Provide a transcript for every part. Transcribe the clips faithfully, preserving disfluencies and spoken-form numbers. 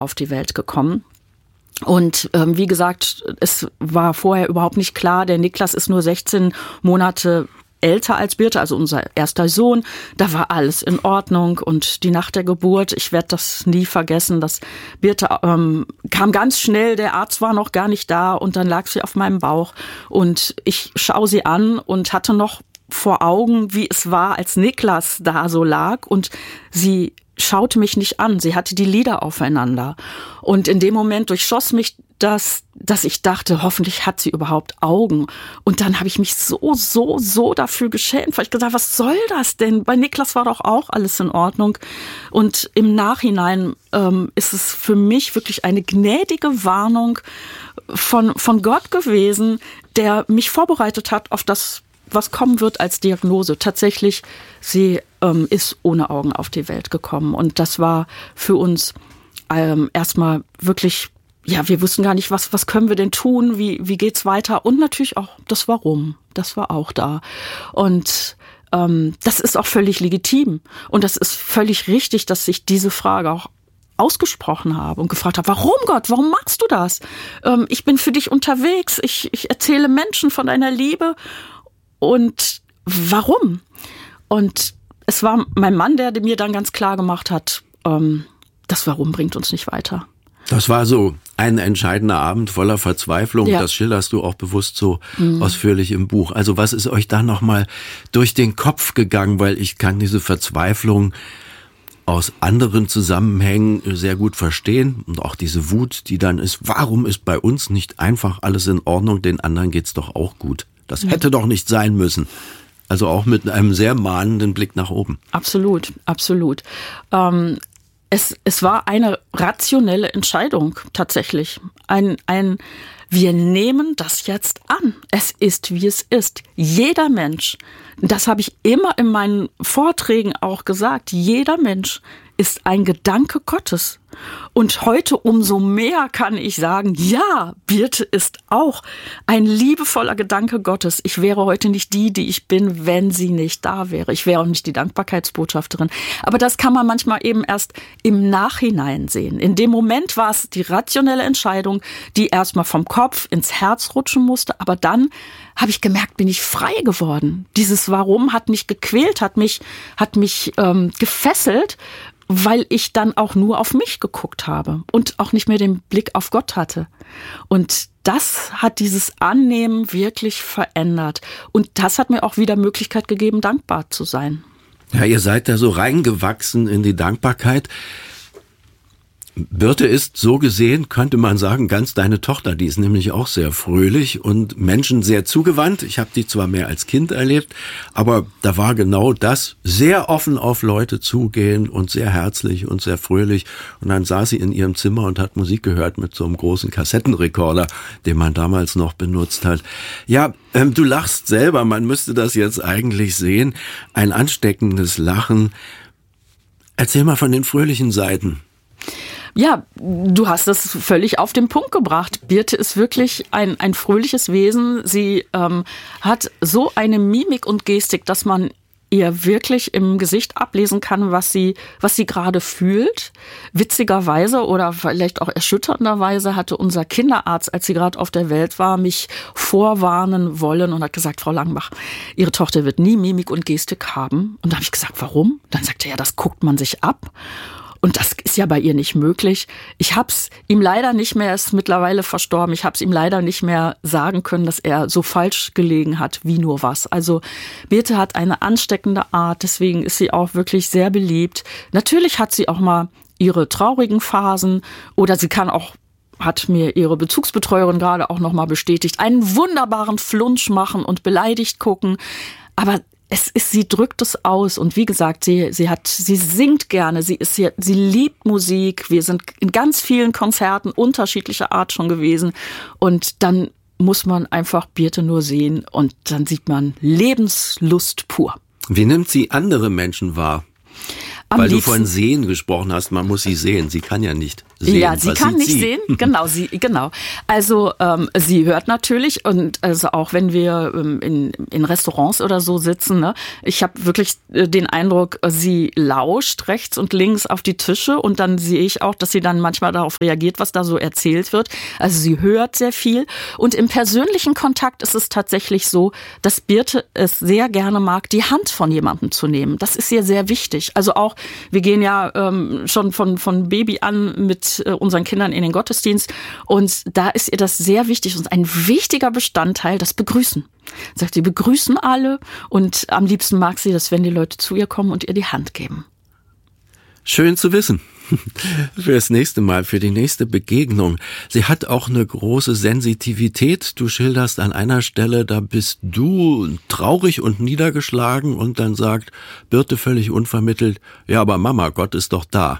auf die Welt gekommen. Und ähm, wie gesagt, es war vorher überhaupt nicht klar, der Niklas ist nur sechzehn Monate älter als Birte, also unser erster Sohn. Da war alles in Ordnung und die Nacht der Geburt, ich werde das nie vergessen, dass Birte ähm, kam ganz schnell, der Arzt war noch gar nicht da und dann lag sie auf meinem Bauch und ich schaue sie an und hatte noch vor Augen, wie es war, als Niklas da so lag und sie schaute mich nicht an, sie hatte die Lider aufeinander und in dem Moment durchschoss mich das, dass ich dachte, hoffentlich hat sie überhaupt Augen und dann habe ich mich so, so, so dafür geschämt, weil ich gesagt, was soll das denn? Bei Niklas war doch auch alles in Ordnung und im Nachhinein ähm, ist es für mich wirklich eine gnädige Warnung von, von Gott gewesen, der mich vorbereitet hat auf das, was kommen wird als Diagnose. Tatsächlich, sie ähm, ist ohne Augen auf die Welt gekommen. Und das war für uns ähm, erstmal wirklich, ja, wir wussten gar nicht, was, was können wir denn tun, wie, wie geht's weiter? Und natürlich auch das Warum, das war auch da. Und ähm, das ist auch völlig legitim. Und das ist völlig richtig, dass ich diese Frage auch ausgesprochen habe und gefragt habe, warum Gott, warum machst du das? Ähm, ich bin für dich unterwegs, ich, ich erzähle Menschen von deiner Liebe. Und warum? Und es war mein Mann, der mir dann ganz klar gemacht hat, ähm, das Warum bringt uns nicht weiter. Das war so ein entscheidender Abend voller Verzweiflung. Ja. Das schilderst du auch bewusst so mhm. ausführlich im Buch. Also was ist euch da nochmal durch den Kopf gegangen? Weil ich kann diese Verzweiflung aus anderen Zusammenhängen sehr gut verstehen. Und auch diese Wut, die dann ist, warum ist bei uns nicht einfach alles in Ordnung? Den anderen geht's doch auch gut. Das hätte doch nicht sein müssen. Also auch mit einem sehr mahnenden Blick nach oben. Absolut, absolut. Ähm, es, es war eine rationelle Entscheidung tatsächlich. Ein, ein, wir nehmen das jetzt an. Es ist, wie es ist. Jeder Mensch, das habe ich immer in meinen Vorträgen auch gesagt, jeder Mensch ist ein Gedanke Gottes. Und heute umso mehr kann ich sagen, ja, Birte ist auch ein liebevoller Gedanke Gottes. Ich wäre heute nicht die, die ich bin, wenn sie nicht da wäre. Ich wäre auch nicht die Dankbarkeitsbotschafterin. Aber das kann man manchmal eben erst im Nachhinein sehen. In dem Moment war es die rationelle Entscheidung, die erstmal vom Kopf ins Herz rutschen musste. Aber dann habe ich gemerkt, bin ich frei geworden. Dieses Warum hat mich gequält, hat mich, hat mich ähm, gefesselt, weil ich dann auch nur auf mich geguckt habe und auch nicht mehr den Blick auf Gott hatte. Und das hat dieses Annehmen wirklich verändert. Und das hat mir auch wieder Möglichkeit gegeben, dankbar zu sein. Ja, ihr seid da so reingewachsen in die Dankbarkeit. Birte ist so gesehen, könnte man sagen, ganz deine Tochter. Die ist nämlich auch sehr fröhlich und Menschen sehr zugewandt. Ich habe die zwar mehr als Kind erlebt, aber da war genau das, sehr offen auf Leute zugehen und sehr herzlich und sehr fröhlich. Und dann saß sie in ihrem Zimmer und hat Musik gehört mit so einem großen Kassettenrekorder, den man damals noch benutzt hat. Ja, ähm, du lachst selber, man müsste das jetzt eigentlich sehen. Ein ansteckendes Lachen. Erzähl mal von den fröhlichen Seiten. Ja, du hast das völlig auf den Punkt gebracht. Birte ist wirklich ein, ein fröhliches Wesen. Sie ähm, hat so eine Mimik und Gestik, dass man ihr wirklich im Gesicht ablesen kann, was sie, was sie gerade fühlt. Witzigerweise oder vielleicht auch erschütternderweise hatte unser Kinderarzt, als sie gerade auf der Welt war, mich vorwarnen wollen und hat gesagt, Frau Langbach, Ihre Tochter wird nie Mimik und Gestik haben. Und da habe ich gesagt, warum? Dann sagte er, ja, das guckt man sich ab. Und das ist ja bei ihr nicht möglich. Ich hab's ihm leider nicht mehr, er ist mittlerweile verstorben, ich hab's ihm leider nicht mehr sagen können, dass er so falsch gelegen hat, wie nur was. Also Birte hat eine ansteckende Art, deswegen ist sie auch wirklich sehr beliebt. Natürlich hat sie auch mal ihre traurigen Phasen oder sie kann auch, hat mir ihre Bezugsbetreuerin gerade auch noch mal bestätigt, einen wunderbaren Flunsch machen und beleidigt gucken. Aber Es ist, sie drückt es aus und wie gesagt, sie, sie hat, sie singt gerne, sie ist, sie, sie liebt Musik. Wir sind in ganz vielen Konzerten unterschiedlicher Art schon gewesen und dann muss man einfach Birte nur sehen und dann sieht man Lebenslust pur. Wie nimmt sie andere Menschen wahr? Am Weil liebsten, du von Sehen gesprochen hast, man muss sie sehen. Sie kann ja nicht sehen. Ja, sie Was kann nicht sie? sehen. Genau, sie, genau. Also ähm, sie hört natürlich und also auch wenn wir ähm, in, in Restaurants oder so sitzen, ne, ich habe wirklich äh, den Eindruck, sie lauscht rechts und links auf die Tische und dann sehe ich auch, dass sie dann manchmal darauf reagiert, was da so erzählt wird. Also sie hört sehr viel und im persönlichen Kontakt ist es tatsächlich so, dass Birte es sehr gerne mag, die Hand von jemandem zu nehmen. Das ist ihr sehr wichtig. Also auch wir gehen ja ähm, schon von, von Baby an mit äh, unseren Kindern in den Gottesdienst und da ist ihr das sehr wichtig und ein wichtiger Bestandteil, das Begrüßen. Sagt sie, begrüßen alle und am liebsten mag sie das, wenn die Leute zu ihr kommen und ihr die Hand geben. Schön zu wissen. Für das nächste Mal, für die nächste Begegnung. Sie hat auch eine große Sensitivität. Du schilderst an einer Stelle, da bist du traurig und niedergeschlagen und dann sagt Birte völlig unvermittelt, ja, aber Mama, Gott ist doch da.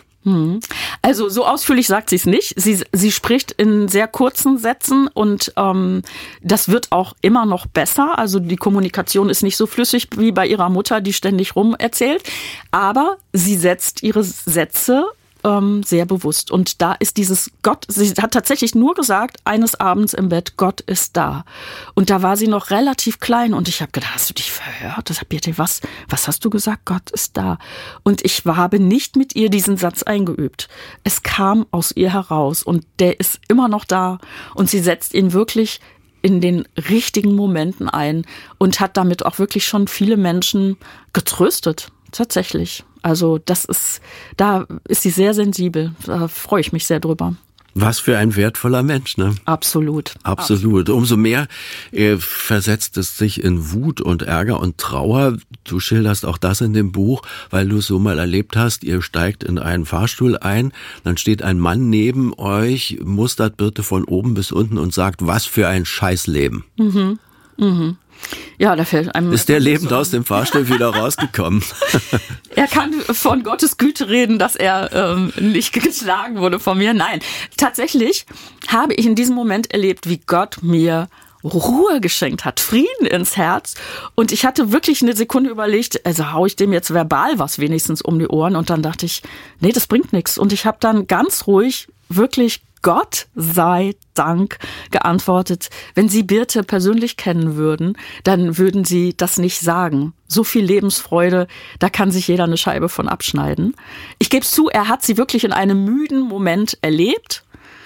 Also so ausführlich sagt sie es nicht. Sie, sie spricht in sehr kurzen Sätzen und ähm, das wird auch immer noch besser. Also die Kommunikation ist nicht so flüssig wie bei ihrer Mutter, die ständig rum erzählt. Aber sie setzt ihre Sätze ähm, sehr bewusst. Und da ist dieses Gott, sie hat tatsächlich nur gesagt, eines Abends im Bett, Gott ist da. Und da war sie noch relativ klein und ich habe gedacht, hast du dich verhört? Das hab ich, was, was hast du gesagt? Gott ist da. Und ich habe nicht mit ihr diesen Satz eingeübt. Es kam aus ihr heraus und der ist immer noch da und sie setzt ihn wirklich in den richtigen Momenten ein und hat damit auch wirklich schon viele Menschen getröstet. Tatsächlich. Also das ist, da ist sie sehr sensibel. Da freue ich mich sehr drüber. Was für ein wertvoller Mensch, ne? Absolut. Absolut. Umso mehr äh, versetzt es sich in Wut und Ärger und Trauer. Du schilderst auch das in dem Buch, weil du es so mal erlebt hast. Ihr steigt in einen Fahrstuhl ein, dann steht ein Mann neben euch, mustert Birte von oben bis unten und sagt, was für ein Scheißleben. Mhm. Mhm. Ja, da fällt einem... Ist der lebend so aus dem Fahrstuhl wieder rausgekommen? Er kann von Gottes Güte reden, dass er ähm, nicht geschlagen wurde von mir. Nein, tatsächlich habe ich in diesem Moment erlebt, wie Gott mir Ruhe geschenkt hat, Frieden ins Herz. Und ich hatte wirklich eine Sekunde überlegt, also hau ich dem jetzt verbal was wenigstens um die Ohren. Und dann dachte ich, nee, das bringt nichts. Und ich habe dann ganz ruhig wirklich Gott sei Dank geantwortet, wenn Sie Birte persönlich kennen würden, dann würden Sie das nicht sagen. So viel Lebensfreude, da kann sich jeder eine Scheibe von abschneiden. Ich gebe es zu, er hat sie wirklich in einem müden Moment erlebt.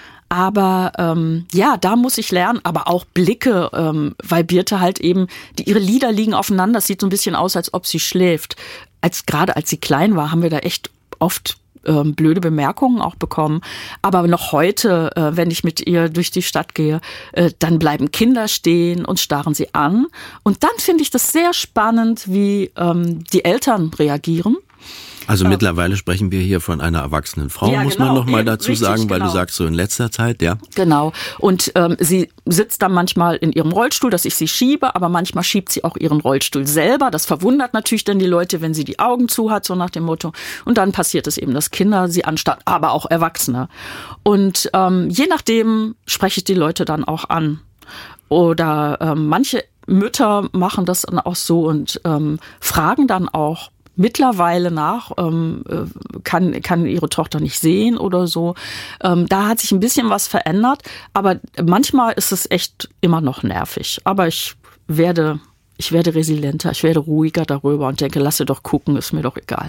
Aber ähm, ja, da muss ich lernen, aber auch Blicke, ähm, weil Birte halt eben, die, ihre Lider liegen aufeinander, es sieht so ein bisschen aus, als ob sie schläft. Als gerade als sie klein war, haben wir da echt oft blöde Bemerkungen auch bekommen. Aber noch heute, wenn ich mit ihr durch die Stadt gehe, dann bleiben Kinder stehen und starren sie an. Und dann finde ich das sehr spannend, wie die Eltern reagieren. Also äh, mittlerweile sprechen wir hier von einer erwachsenen Frau, ja, muss genau, man noch mal dazu richtig, sagen, weil genau. Du sagst so in letzter Zeit, ja. Genau. Und ähm, sie sitzt dann manchmal in ihrem Rollstuhl, dass ich sie schiebe, aber manchmal schiebt sie auch ihren Rollstuhl selber. Das verwundert natürlich dann die Leute, wenn sie die Augen zu hat, so nach dem Motto. Und dann passiert es eben, dass Kinder sie anstarren, aber auch Erwachsene. Und ähm, je nachdem spreche ich die Leute dann auch an. Oder ähm, manche Mütter machen das dann auch so und ähm, fragen dann auch mittlerweile nach, ähm, kann, kann ihre Tochter nicht sehen oder so. Ähm, da hat sich ein bisschen was verändert, aber manchmal ist es echt immer noch nervig. Aber ich werde, ich werde resilienter, ich werde ruhiger darüber und denke, lasse doch gucken, ist mir doch egal.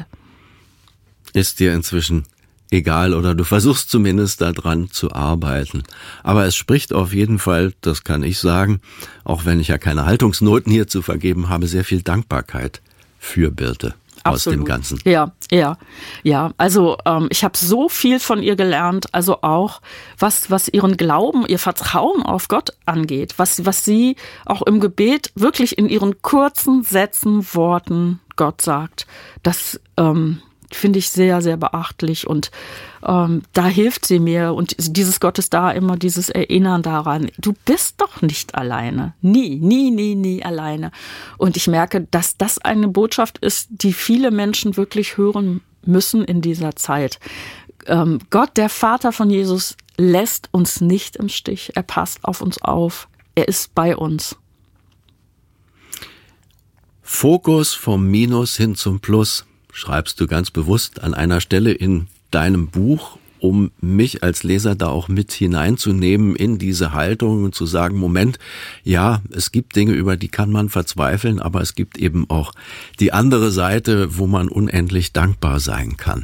Ist dir inzwischen egal oder du versuchst zumindest daran zu arbeiten. Aber es spricht auf jeden Fall, das kann ich sagen, auch wenn ich ja keine Haltungsnoten hier zu vergeben habe, sehr viel Dankbarkeit für Birte. Aus Absolut. Dem Ganzen. Ja, ja, ja. Also ähm, ich habe so viel von ihr gelernt, also auch was was ihren Glauben, ihr Vertrauen auf Gott angeht, was was sie auch im Gebet wirklich in ihren kurzen Sätzen, Worten Gott sagt. Das ähm, finde ich sehr, sehr beachtlich und ähm, da hilft sie mir und dieses Gott ist da immer dieses Erinnern daran, du bist doch nicht alleine, nie, nie, nie, nie alleine und ich merke, dass das eine Botschaft ist, die viele Menschen wirklich hören müssen in dieser Zeit. Ähm, Gott, der Vater von Jesus, lässt uns nicht im Stich, er passt auf uns auf, er ist bei uns. Fokus vom Minus hin zum Plus. schreibst du ganz bewusst an einer Stelle in deinem Buch, um mich als Leser da auch mit hineinzunehmen in diese Haltung und zu sagen, Moment, ja, es gibt Dinge, über die kann man verzweifeln, aber es gibt eben auch die andere Seite, wo man unendlich dankbar sein kann.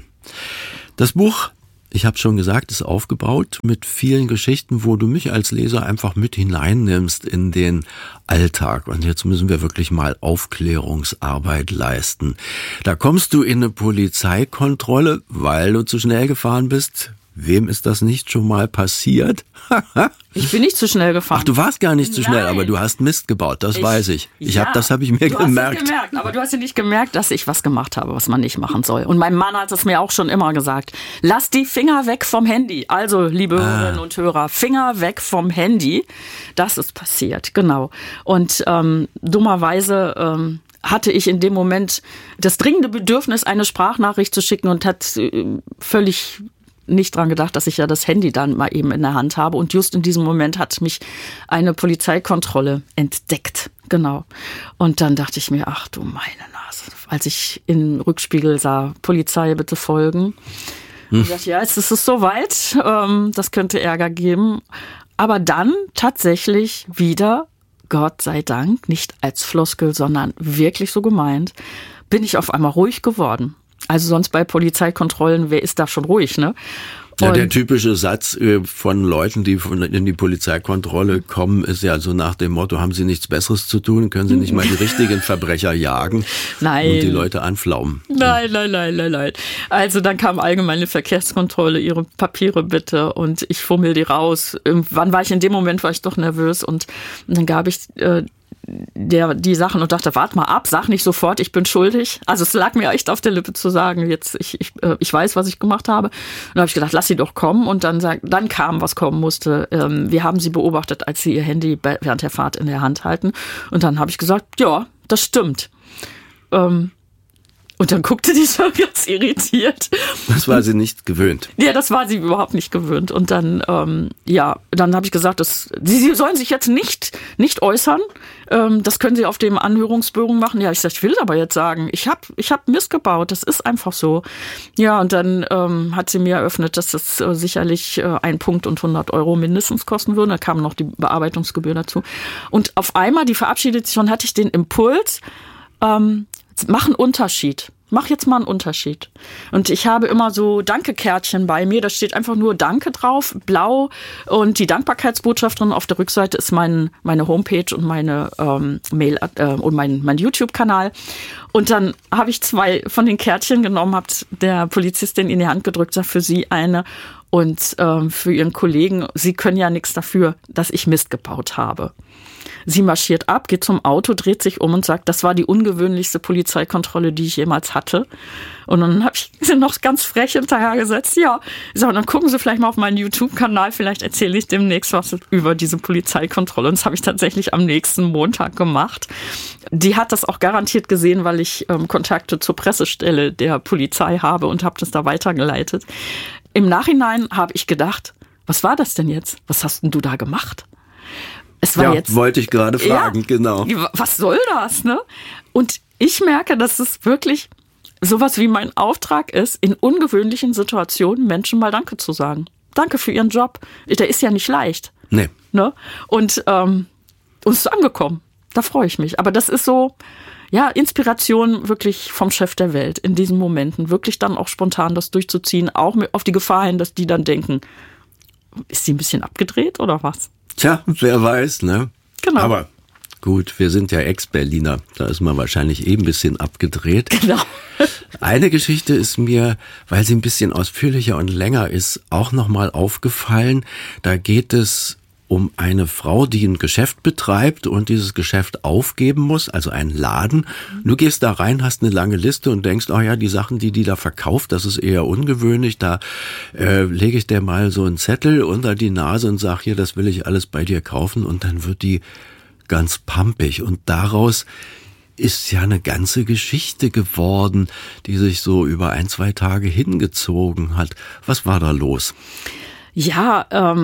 Das Buch, ich habe schon gesagt, ist aufgebaut mit vielen Geschichten, wo du mich als Leser einfach mit hineinnimmst in den Alltag. Und jetzt müssen wir wirklich mal Aufklärungsarbeit leisten. Da kommst du in eine Polizeikontrolle, weil du zu schnell gefahren bist. Wem ist das nicht schon mal passiert? Ich bin nicht zu schnell gefahren. Ach, du warst gar nicht zu Nein. schnell, aber du hast Mist gebaut, das ich, weiß ich. ich ja, hab, das habe ich mir du gemerkt. Hast es gemerkt. Aber du hast ja nicht gemerkt, dass ich was gemacht habe, was man nicht machen soll. Und mein Mann hat es mir auch schon immer gesagt. Lass die Finger weg vom Handy. Also, liebe ah. Hörerinnen und Hörer, Finger weg vom Handy. Das ist passiert, genau. Und ähm, dummerweise... Ähm, hatte ich in dem Moment das dringende Bedürfnis, eine Sprachnachricht zu schicken und hat äh, völlig nicht dran gedacht, dass ich ja das Handy dann mal eben in der Hand habe. Und just in diesem Moment hat mich eine Polizeikontrolle entdeckt. Genau. Und dann dachte ich mir, ach du meine Nase. Als ich im Rückspiegel sah, Polizei, bitte folgen. Hm. Ich dachte, ja, jetzt ist es soweit. Ähm, das könnte Ärger geben. Aber dann tatsächlich wieder, Gott sei Dank, nicht als Floskel, sondern wirklich so gemeint, bin ich auf einmal ruhig geworden. Also sonst bei Polizeikontrollen, wer ist da schon ruhig, ne? Ja, der typische Satz von Leuten, die in die Polizeikontrolle kommen, ist ja so nach dem Motto, haben sie nichts Besseres zu tun, können sie nicht mal die richtigen Verbrecher jagen nein. und die Leute anflaumen. Nein, nein, nein, nein, nein. Also dann kam allgemeine Verkehrskontrolle, ihre Papiere bitte und ich fummel die raus. Irgendwann war ich in dem Moment, war ich doch nervös und, und dann gab ich äh, der die Sachen und dachte, warte mal ab, sag nicht sofort, ich bin schuldig. Also es lag mir echt auf der Lippe zu sagen, jetzt ich ich, ich weiß, was ich gemacht habe. Und dann habe ich gedacht, lass sie doch kommen. Und dann sagt, dann kam, was kommen musste. Ähm, wir haben sie beobachtet, als sie ihr Handy während der Fahrt in der Hand halten. Und dann habe ich gesagt, ja, das stimmt. Ähm, Und dann guckte die so ganz irritiert. Das war sie nicht gewöhnt. Ja, das war sie überhaupt nicht gewöhnt. Und dann, ähm, ja, dann habe ich gesagt, dass, sie, sie sollen sich jetzt nicht, nicht äußern. Ähm, das können sie auf dem Anhörungsbogen machen. Ja, ich sag, ich will aber jetzt sagen, ich habe ich hab Mist gebaut. Das ist einfach so. Ja, und dann ähm, hat sie mir eröffnet, dass das äh, sicherlich äh, ein Punkt und hundert Euro mindestens kosten würde. Da kam noch die Bearbeitungsgebühr dazu. Und auf einmal, die verabschiedet sich und hatte ich den Impuls, ähm, mach einen Unterschied. Mach jetzt mal einen Unterschied. Und ich habe immer so Danke-Kärtchen bei mir. Da steht einfach nur Danke drauf, blau. Und die Dankbarkeitsbotschaft drin. Auf der Rückseite ist mein, meine Homepage und meine ähm, Mail äh, und mein, mein YouTube-Kanal. Und dann habe ich zwei von den Kärtchen genommen, habe der Polizistin in die Hand gedrückt, sag für sie eine und ähm, für ihren Kollegen. Sie können ja nichts dafür, dass ich Mist gebaut habe. Sie marschiert ab, geht zum Auto, dreht sich um und sagt, das war die ungewöhnlichste Polizeikontrolle, die ich jemals hatte. Und dann habe ich sie noch ganz frech hinterhergesetzt. Ja, so, und dann gucken Sie vielleicht mal auf meinen YouTube-Kanal, vielleicht erzähle ich demnächst was über diese Polizeikontrolle. Und das habe ich tatsächlich am nächsten Montag gemacht. Die hat das auch garantiert gesehen, weil ich ähm, Kontakte zur Pressestelle der Polizei habe und habe das da weitergeleitet. Im Nachhinein habe ich gedacht, was war das denn jetzt? Was hast denn du da gemacht? Es war ja, jetzt, wollte ich gerade fragen, ja, genau. Was soll das, ne? Und ich merke, dass es wirklich sowas wie mein Auftrag ist, in ungewöhnlichen Situationen Menschen mal Danke zu sagen. Danke für ihren Job. Der ist ja nicht leicht. Nee. Ne? Und ähm, uns ist angekommen. Da freue ich mich. Aber das ist so, ja, Inspiration wirklich vom Chef der Welt in diesen Momenten. Wirklich dann auch spontan das durchzuziehen, auch auf die Gefahr hin, dass die dann denken, ist sie ein bisschen abgedreht oder was? Tja, wer weiß, ne? Genau. Aber gut, wir sind ja Ex-Berliner. Da ist man wahrscheinlich eh ein bisschen abgedreht. Genau. Eine Geschichte ist mir, weil sie ein bisschen ausführlicher und länger ist, auch nochmal aufgefallen. Da geht es um eine Frau, die ein Geschäft betreibt und dieses Geschäft aufgeben muss, also einen Laden. Du gehst da rein, hast eine lange Liste und denkst, oh ja, die Sachen, die die da verkauft, das ist eher ungewöhnlich. Da äh, lege ich dir mal so einen Zettel unter die Nase und sag hier, das will ich alles bei dir kaufen. Und dann wird die ganz pampig. Und daraus ist ja eine ganze Geschichte geworden, die sich so über ein, zwei Tage hingezogen hat. Was war da los? Ja, ähm...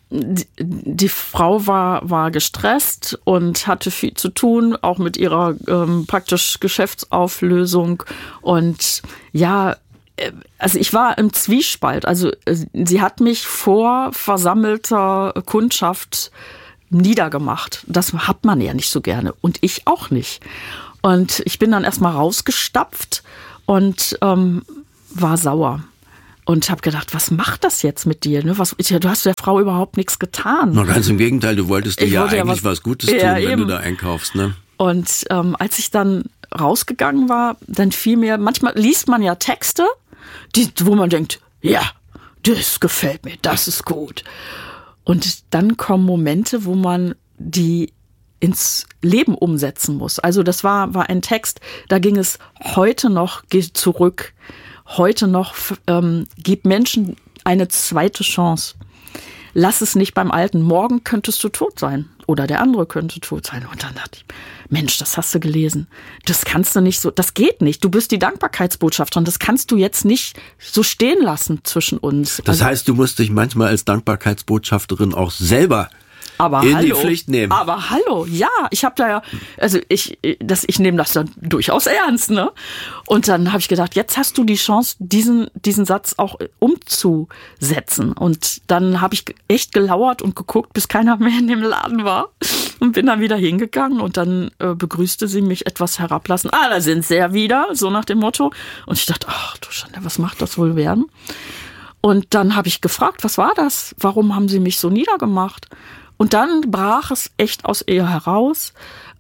die, die Frau war, war gestresst und hatte viel zu tun, auch mit ihrer ähm, praktisch Geschäftsauflösung. Und ja, also ich war im Zwiespalt. Also sie hat mich vor versammelter Kundschaft niedergemacht. Das hat man ja nicht so gerne. Und ich auch nicht. Und ich bin dann erstmal rausgestapft und ähm, war sauer. Und habe gedacht, was macht das jetzt mit dir? Ne? Was, du hast der Frau überhaupt nichts getan. Na, ganz im Gegenteil, du wolltest dir ja eigentlich ja was, was Gutes tun, ja, wenn du da einkaufst. Ne? Und ähm, als ich dann rausgegangen war, dann fiel mir, manchmal liest man ja Texte, die, wo man denkt, ja, das gefällt mir, das ist gut. Und dann kommen Momente, wo man die ins Leben umsetzen muss. Also das war, war ein Text, da ging es heute noch, geh zurück, heute noch, ähm, gib Menschen eine zweite Chance. Lass es nicht beim Alten. Morgen könntest du tot sein. Oder der andere könnte tot sein. Und dann dachte ich, Mensch, das hast du gelesen. Das kannst du nicht so, das geht nicht. Du bist die Dankbarkeitsbotschafterin. Das kannst du jetzt nicht so stehen lassen zwischen uns. Das also, heißt, du musst dich manchmal als Dankbarkeitsbotschafterin auch selber aber in hallo, die Pflicht nehmen. Aber hallo, ja, ich habe da ja, also ich, das, ich nehme das dann durchaus ernst, ne? Und dann habe ich gedacht, jetzt hast du die Chance, diesen, diesen Satz auch umzusetzen. Und dann habe ich echt gelauert und geguckt, bis keiner mehr in dem Laden war und bin dann wieder hingegangen und dann äh, begrüßte sie mich etwas herablassen. Ah, da sind sie ja wieder, so nach dem Motto. Und ich dachte, ach du Schande, was macht das wohl werden? Und dann habe ich gefragt, was war das? Warum haben sie mich so niedergemacht? Und dann brach es echt aus ihr heraus.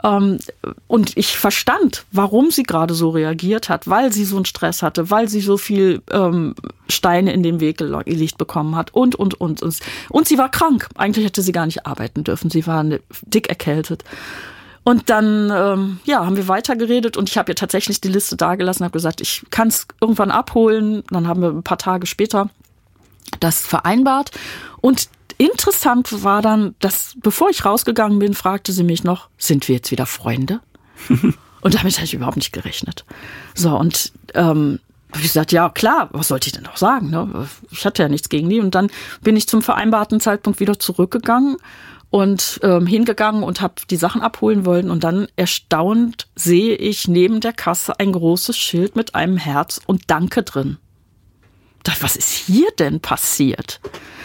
Und ich verstand, warum sie gerade so reagiert hat, weil sie so einen Stress hatte, weil sie so viel Steine in den Weg gelegt bekommen hat und, und, und. Und sie war krank. Eigentlich hätte sie gar nicht arbeiten dürfen. Sie war dick erkältet. Und dann ja, haben wir weitergeredet und ich habe ihr tatsächlich die Liste dagelassen, habe gesagt, ich kann es irgendwann abholen. Dann haben wir ein paar Tage später das vereinbart. Und interessant war dann, dass bevor ich rausgegangen bin, fragte sie mich noch, sind wir jetzt wieder Freunde? Und damit hatte ich überhaupt nicht gerechnet. So, und ähm, habe ich gesagt, ja klar, was sollte ich denn auch sagen? Ne? Ich hatte ja nichts gegen die. Und dann bin ich zum vereinbarten Zeitpunkt wieder zurückgegangen und ähm, hingegangen und habe die Sachen abholen wollen. Und dann erstaunt sehe ich neben der Kasse ein großes Schild mit einem Herz und Danke drin. Ich dachte, was ist hier denn passiert?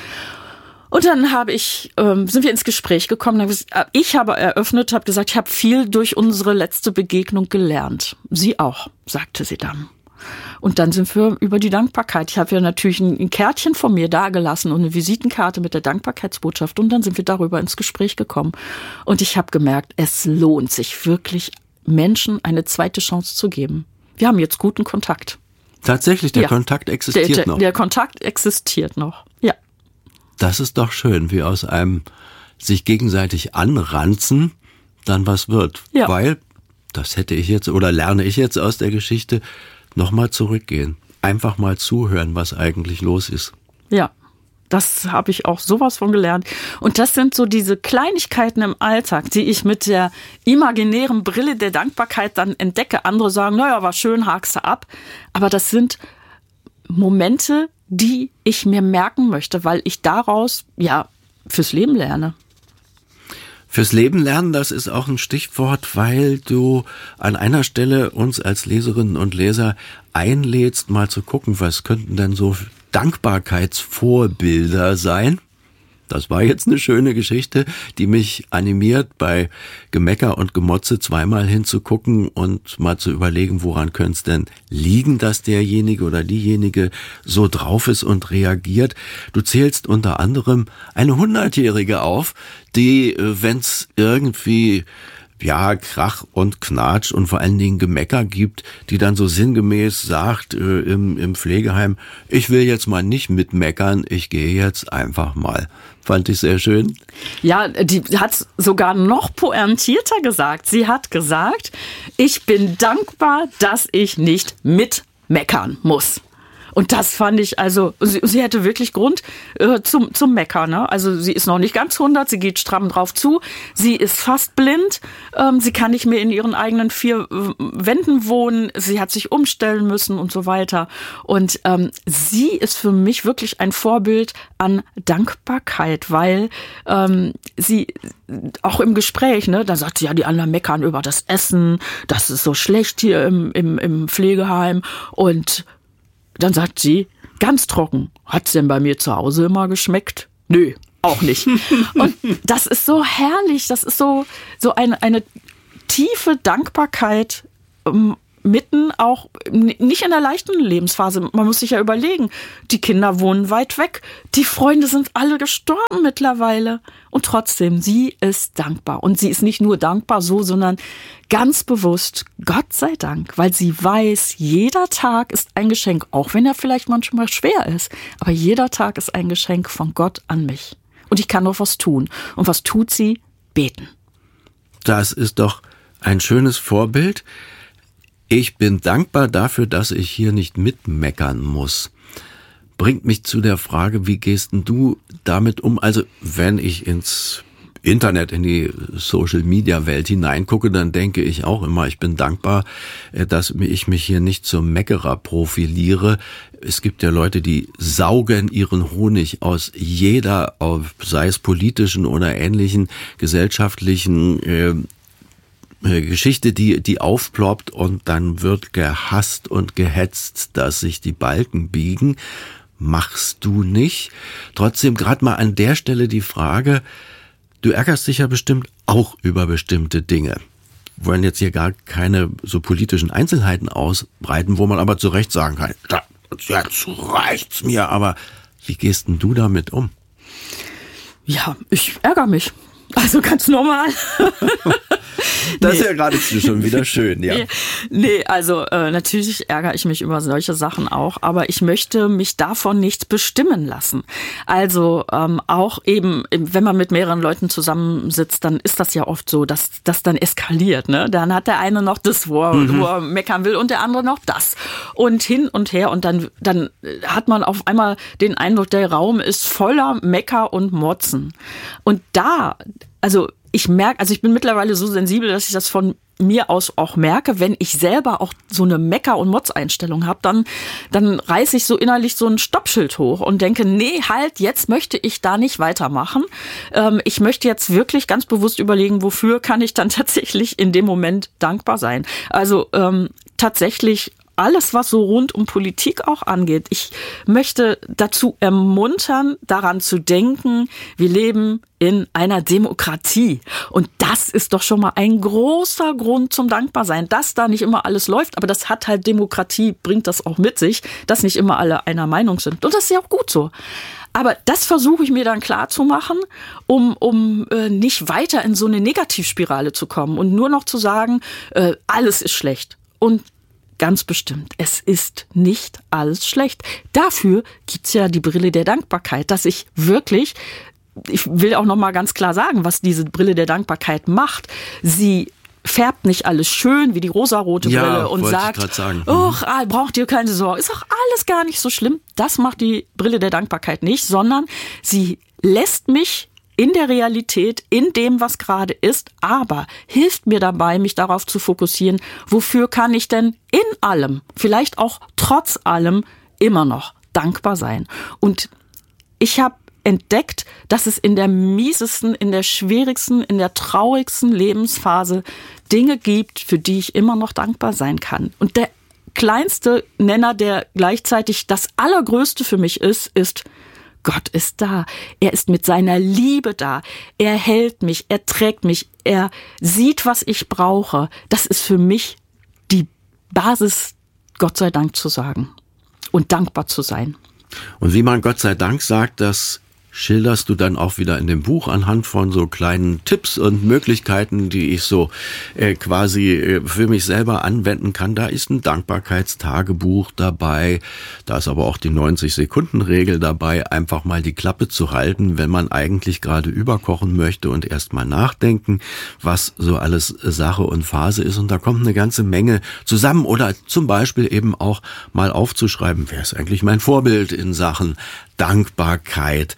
Und dann habe ich, ähm, sind wir ins Gespräch gekommen. Ich habe eröffnet, habe gesagt, ich habe viel durch unsere letzte Begegnung gelernt. Sie auch, sagte sie dann. Und dann sind wir über die Dankbarkeit. Ich habe ja natürlich ein, ein Kärtchen von mir dagelassen und eine Visitenkarte mit der Dankbarkeitsbotschaft. Und dann sind wir darüber ins Gespräch gekommen. Und ich habe gemerkt, es lohnt sich wirklich, Menschen eine zweite Chance zu geben. Wir haben jetzt guten Kontakt. Tatsächlich, der ja. Kontakt existiert der, der, noch. Der Kontakt existiert noch, ja. Das ist doch schön, wie aus einem sich gegenseitig anranzen dann was wird. Ja. Weil, das hätte ich jetzt oder lerne ich jetzt aus der Geschichte, nochmal zurückgehen. Einfach mal zuhören, was eigentlich los ist. Ja, das habe ich auch sowas von gelernt. Und das sind so diese Kleinigkeiten im Alltag, die ich mit der imaginären Brille der Dankbarkeit dann entdecke. Andere sagen, naja, war schön, hakst du ab. Aber das sind Momente, die ich mir merken möchte, weil ich daraus, ja, fürs Leben lerne. Fürs Leben lernen, das ist auch ein Stichwort, weil du an einer Stelle uns als Leserinnen und Leser einlädst, mal zu gucken, was könnten denn so Dankbarkeitsvorbilder sein. Das war jetzt eine schöne Geschichte, die mich animiert, bei Gemecker und Gemotze zweimal hinzugucken und mal zu überlegen, woran könnte es denn liegen, dass derjenige oder diejenige so drauf ist und reagiert. Du zählst unter anderem eine Hundertjährige auf, die, wenn es irgendwie ja, Krach und Knatsch und vor allen Dingen Gemecker gibt, die dann so sinngemäß sagt äh, im, im Pflegeheim, ich will jetzt mal nicht mitmeckern, ich gehe jetzt einfach mal. Fand ich sehr schön. Ja, die hat sogar noch pointierter gesagt. Sie hat gesagt, ich bin dankbar, dass ich nicht mitmeckern muss. Und das fand ich, also sie, sie hätte wirklich Grund äh, zum, zum Meckern. Ne? Also sie ist noch nicht ganz hundert, sie geht stramm drauf zu, sie ist fast blind, ähm, sie kann nicht mehr in ihren eigenen vier äh, Wänden wohnen, sie hat sich umstellen müssen und so weiter. Und ähm, sie ist für mich wirklich ein Vorbild an Dankbarkeit, weil ähm, sie auch im Gespräch, ne, da sagt sie, ja, die anderen meckern über das Essen, das ist so schlecht hier im, im, im Pflegeheim. Und dann sagt sie, ganz trocken, hat's denn bei mir zu Hause immer geschmeckt? Nö, auch nicht. Und das ist so herrlich, das ist so, so eine, eine tiefe Dankbarkeit, um, mitten auch, nicht in der leichten Lebensphase. Man muss sich ja überlegen, die Kinder wohnen weit weg, die Freunde sind alle gestorben mittlerweile. Und trotzdem, sie ist dankbar. Und sie ist nicht nur dankbar so, sondern ganz bewusst, Gott sei Dank, weil sie weiß, jeder Tag ist ein Geschenk, auch wenn er vielleicht manchmal schwer ist. Aber jeder Tag ist ein Geschenk von Gott an mich. Und ich kann doch was tun. Und was tut sie? Beten. Das ist doch ein schönes Vorbild. Ich bin dankbar dafür, dass ich hier nicht mitmeckern muss. Bringt mich zu der Frage, wie gehst denn du damit um? Also, wenn ich ins Internet, in die Social-Media-Welt hineingucke, dann denke ich auch immer, ich bin dankbar, dass ich mich hier nicht zum Meckerer profiliere. Es gibt ja Leute, die saugen ihren Honig aus jeder, sei es politischen oder ähnlichen gesellschaftlichen äh, Geschichte, die, die aufploppt und dann wird gehasst und gehetzt, dass sich die Balken biegen. Machst du nicht? Trotzdem gerade mal an der Stelle die Frage, du ärgerst dich ja bestimmt auch über bestimmte Dinge. Wir wollen jetzt hier gar keine so politischen Einzelheiten ausbreiten, wo man aber zu Recht sagen kann, jetzt reicht's mir, aber wie gehst denn du damit um? Ja, ich ärgere mich. Also ganz normal. Das nee. ist ja geradezu schon wieder schön, ja. Nee, nee also äh, natürlich ärgere ich mich über solche Sachen auch, aber ich möchte mich davon nicht bestimmen lassen. Also ähm, auch eben, wenn man mit mehreren Leuten zusammensitzt, dann ist das ja oft so, dass das dann eskaliert. Ne? Dann hat der eine noch das, wo er, mhm. wo er meckern will und der andere noch das. Und hin und her und dann, dann hat man auf einmal den Eindruck, der Raum ist voller Mecker und Motzen. Und da, also ich merke, also ich bin mittlerweile so sensibel, dass ich das von mir aus auch merke, wenn ich selber auch so eine Mecker- und Motz-Einstellung habe, dann, dann reiße ich so innerlich so ein Stoppschild hoch und denke, nee, halt, jetzt möchte ich da nicht weitermachen. Ähm, ich möchte jetzt wirklich ganz bewusst überlegen, wofür kann ich dann tatsächlich in dem Moment dankbar sein. Also ähm, tatsächlich alles, was so rund um Politik auch angeht. Ich möchte dazu ermuntern, daran zu denken, wir leben in einer Demokratie. Und das ist doch schon mal ein großer Grund zum Dankbarsein, dass da nicht immer alles läuft. Aber das hat halt Demokratie, bringt das auch mit sich, dass nicht immer alle einer Meinung sind. Und das ist ja auch gut so. Aber das versuche ich mir dann klar zu machen, um, um äh, nicht weiter in so eine Negativspirale zu kommen und nur noch zu sagen, äh, alles ist schlecht. Und ganz bestimmt, es ist nicht alles schlecht. Dafür gibt's ja die Brille der Dankbarkeit, dass ich wirklich, ich will auch noch mal ganz klar sagen, was diese Brille der Dankbarkeit macht. Sie färbt nicht alles schön wie die rosarote Brille ja, und sagt, oh, braucht ihr keine Sorge, ist doch alles gar nicht so schlimm. Das macht die Brille der Dankbarkeit nicht, sondern sie lässt mich in der Realität, in dem, was gerade ist, aber hilft mir dabei, mich darauf zu fokussieren, wofür kann ich denn in allem, vielleicht auch trotz allem, immer noch dankbar sein. Und ich habe entdeckt, dass es in der miesesten, in der schwierigsten, in der traurigsten Lebensphase Dinge gibt, für die ich immer noch dankbar sein kann. Und der kleinste Nenner, der gleichzeitig das Allergrößte für mich ist, ist, Gott ist da. Er ist mit seiner Liebe da. Er hält mich, er trägt mich, er sieht, was ich brauche. Das ist für mich die Basis, Gott sei Dank zu sagen und dankbar zu sein. Und wie man Gott sei Dank sagt, das schilderst du dann auch wieder in dem Buch anhand von so kleinen Tipps und Möglichkeiten, die ich so äh, quasi äh, für mich selber anwenden kann. Da ist ein Dankbarkeitstagebuch dabei, da ist aber auch die neunzig-Sekunden-Regel dabei, einfach mal die Klappe zu halten, wenn man eigentlich gerade überkochen möchte und erst mal nachdenken, was so alles Sache und Phase ist. Und da kommt eine ganze Menge zusammen oder zum Beispiel eben auch mal aufzuschreiben, wer ist eigentlich mein Vorbild in Sachen Dankbarkeit.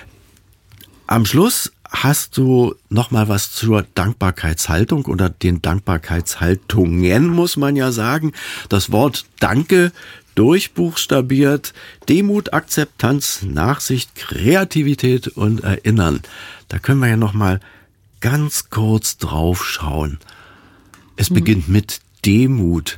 Am Schluss hast du noch mal was zur Dankbarkeitshaltung oder den Dankbarkeitshaltungen, muss man ja sagen. Das Wort Danke durchbuchstabiert, Demut, Akzeptanz, Nachsicht, Kreativität und Erinnern. Da können wir ja noch mal ganz kurz drauf schauen. Es hm. beginnt mit Demut.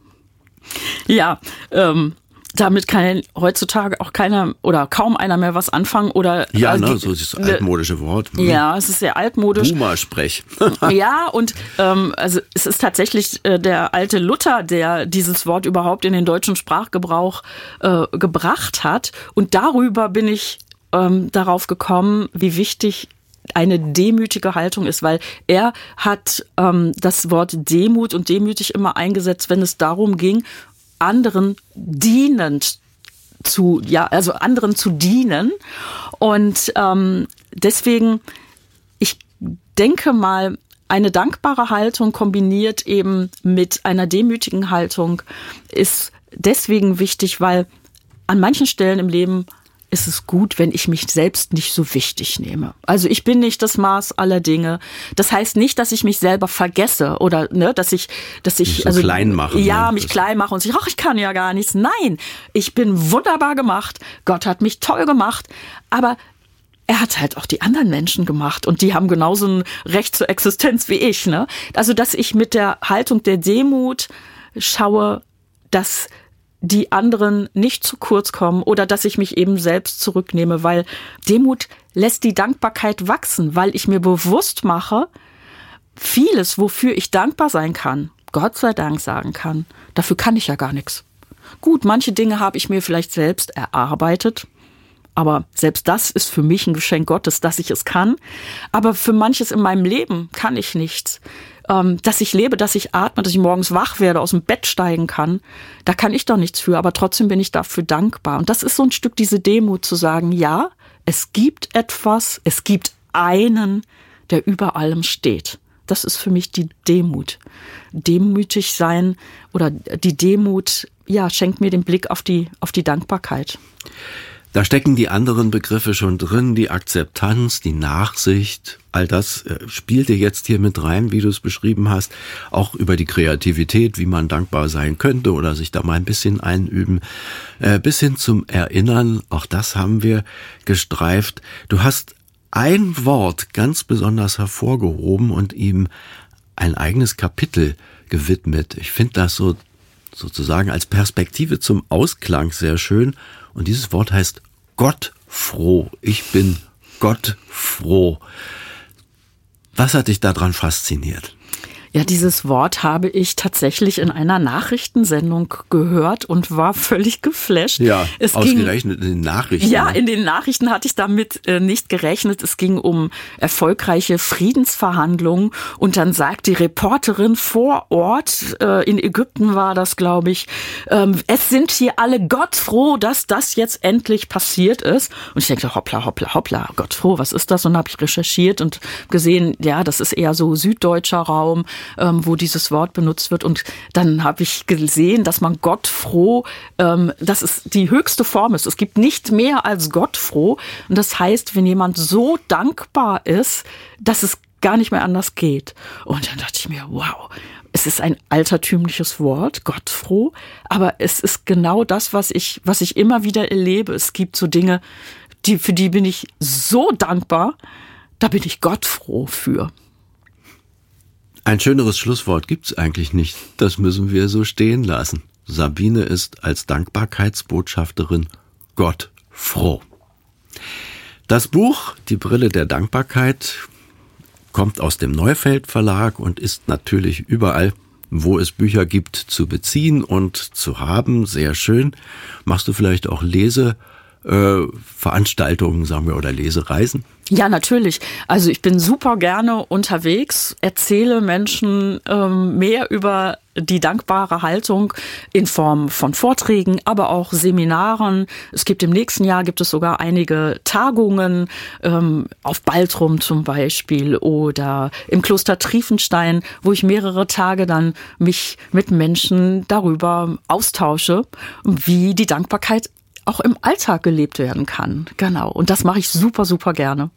Ja, ähm damit kann heutzutage auch keiner oder kaum einer mehr was anfangen oder ja, also ne, die, so das altmodische Wort. Hm. Ja, es ist sehr altmodisch. Boomer-Sprech. Ja, und ähm, also es ist tatsächlich äh, der alte Luther, der dieses Wort überhaupt in den deutschen Sprachgebrauch äh, gebracht hat. Und darüber bin ich ähm, darauf gekommen, wie wichtig eine demütige Haltung ist, weil er hat ähm, das Wort Demut und demütig immer eingesetzt, wenn es darum ging, anderen dienend zu, ja, also anderen zu dienen. Und ähm, deswegen, ich denke mal, eine dankbare Haltung kombiniert eben mit einer demütigen Haltung ist deswegen wichtig, weil an manchen Stellen im Leben ist es gut, wenn ich mich selbst nicht so wichtig nehme. Also ich bin nicht das Maß aller Dinge. Das heißt nicht, dass ich mich selber vergesse oder ne, dass ich, dass ich so also klein mache. Ja, ne? mich das klein mache und sich, ach, ich kann ja gar nichts. Nein, ich bin wunderbar gemacht. Gott hat mich toll gemacht, aber er hat halt auch die anderen Menschen gemacht und die haben genauso ein Recht zur Existenz wie ich. Ne? Also dass ich mit der Haltung der Demut schaue, dass die anderen nicht zu kurz kommen oder dass ich mich eben selbst zurücknehme, weil Demut lässt die Dankbarkeit wachsen, weil ich mir bewusst mache, vieles, wofür ich dankbar sein kann, Gott sei Dank sagen kann, dafür kann ich ja gar nichts. Gut, manche Dinge habe ich mir vielleicht selbst erarbeitet, aber selbst das ist für mich ein Geschenk Gottes, dass ich es kann. Aber für manches in meinem Leben kann ich nichts. Dass ich lebe, dass ich atme, dass ich morgens wach werde, aus dem Bett steigen kann, da kann ich doch nichts für, aber trotzdem bin ich dafür dankbar. Und das ist so ein Stück diese Demut zu sagen, ja, es gibt etwas, es gibt einen, der über allem steht. Das ist für mich die Demut. Demütig sein oder die Demut, ja, schenkt mir den Blick auf die, auf die Dankbarkeit. Da stecken die anderen Begriffe schon drin, die Akzeptanz, die Nachsicht, all das spielte jetzt hier mit rein, wie du es beschrieben hast, auch über die Kreativität, wie man dankbar sein könnte oder sich da mal ein bisschen einüben, äh, bis hin zum Erinnern, auch das haben wir gestreift. Du hast ein Wort ganz besonders hervorgehoben und ihm ein eigenes Kapitel gewidmet. Ich finde das so sozusagen als Perspektive zum Ausklang sehr schön. Und dieses Wort heißt gottfroh. Ich bin gottfroh. Was hat dich daran fasziniert? Ja, dieses Wort habe ich tatsächlich in einer Nachrichtensendung gehört und war völlig geflasht. Ja, es ausgerechnet ging, in den Nachrichten. Ja, in den Nachrichten hatte ich damit äh, nicht gerechnet. Es ging um erfolgreiche Friedensverhandlungen und dann sagt die Reporterin vor Ort, äh, in Ägypten war das, glaube ich, ähm, es sind hier alle gottfroh, dass das jetzt endlich passiert ist. Und ich denke, hoppla, hoppla, hoppla, gottfroh, was ist das? Und habe ich recherchiert und gesehen, ja, das ist eher so süddeutscher Raum, Ähm, wo dieses Wort benutzt wird. Und dann habe ich gesehen, dass man gottfroh, ähm, dass es die höchste Form ist. Es gibt nicht mehr als gottfroh. Und das heißt, wenn jemand so dankbar ist, dass es gar nicht mehr anders geht. Und dann dachte ich mir, wow, es ist ein altertümliches Wort, gottfroh, aber es ist genau das, was ich, was ich immer wieder erlebe. Es gibt so Dinge, die, für die bin ich so dankbar, da bin ich gottfroh für. Ein schöneres Schlusswort gibt's eigentlich nicht. Das müssen wir so stehen lassen. Sabine ist als Dankbarkeitsbotschafterin Gott froh. Das Buch Die Brille der Dankbarkeit kommt aus dem Neufeld Verlag und ist natürlich überall, wo es Bücher gibt, zu beziehen und zu haben. Sehr schön. Machst du vielleicht auch Lese äh, Veranstaltungen, sagen wir, oder Lesereisen? Ja, natürlich. Also ich bin super gerne unterwegs, erzähle Menschen ähm, mehr über die dankbare Haltung in Form von Vorträgen, aber auch Seminaren. Es gibt im nächsten Jahr gibt es sogar einige Tagungen ähm, auf Baltrum zum Beispiel oder im Kloster Triefenstein, wo ich mehrere Tage dann mich mit Menschen darüber austausche, wie die Dankbarkeit auch im Alltag gelebt werden kann. Genau. Und das mache ich super, super gerne.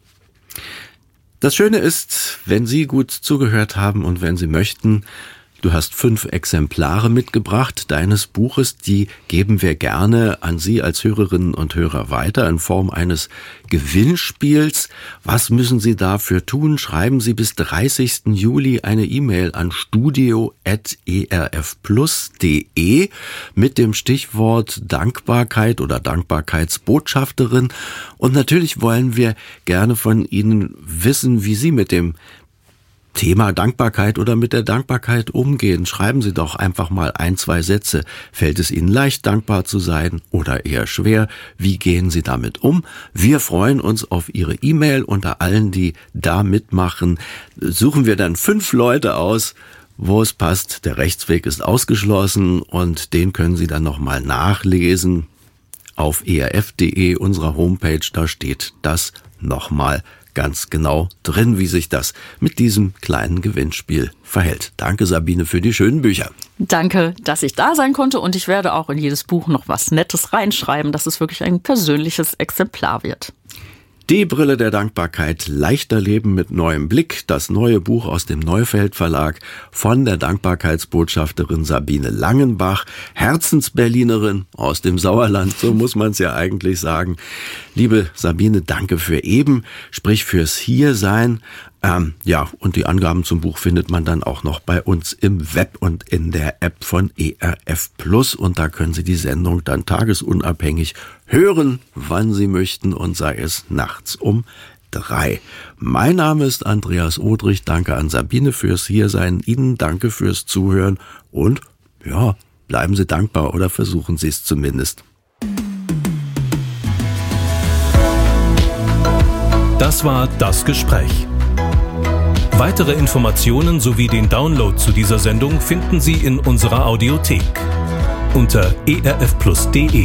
Das Schöne ist, wenn Sie gut zugehört haben und wenn Sie möchten, du hast fünf Exemplare mitgebracht deines Buches, die geben wir gerne an Sie als Hörerinnen und Hörer weiter in Form eines Gewinnspiels. Was müssen Sie dafür tun? Schreiben Sie bis dreißigsten Juli eine E-Mail an studio at e r f plus punkt d e mit dem Stichwort Dankbarkeit oder Dankbarkeitsbotschafterin. Und natürlich wollen wir gerne von Ihnen wissen, wie Sie mit dem Thema Dankbarkeit oder mit der Dankbarkeit umgehen. Schreiben Sie doch einfach mal ein, zwei Sätze. Fällt es Ihnen leicht, dankbar zu sein oder eher schwer? Wie gehen Sie damit um? Wir freuen uns auf Ihre E-Mail. Unter allen, die da mitmachen, suchen wir dann fünf Leute aus, wo es passt. Der Rechtsweg ist ausgeschlossen und den können Sie dann nochmal nachlesen auf e r f punkt d e, unserer Homepage. Da steht das nochmal ganz genau drin, wie sich das mit diesem kleinen Gewinnspiel verhält. Danke, Sabine, für die schönen Bücher. Danke, dass ich da sein konnte und ich werde auch in jedes Buch noch was Nettes reinschreiben, dass es wirklich ein persönliches Exemplar wird. Die Brille der Dankbarkeit, leichter Leben mit neuem Blick, das neue Buch aus dem Neufeld Verlag von der Dankbarkeitsbotschafterin Sabine Langenbach, Herzensberlinerin aus dem Sauerland, so muss man es ja eigentlich sagen. Liebe Sabine, danke für eben, sprich fürs Hiersein. Ähm, ja, und die Angaben zum Buch findet man dann auch noch bei uns im Web und in der App von E R F Plus. Und da können Sie die Sendung dann tagesunabhängig hören, wann Sie möchten und sei es nachts um drei. Mein Name ist Andreas Odrich. Danke an Sabine fürs Hiersein. Ihnen danke fürs Zuhören und ja, bleiben Sie dankbar oder versuchen Sie es zumindest. Das war Das Gespräch. Weitere Informationen sowie den Download zu dieser Sendung finden Sie in unserer Audiothek unter e r f plus punkt d e.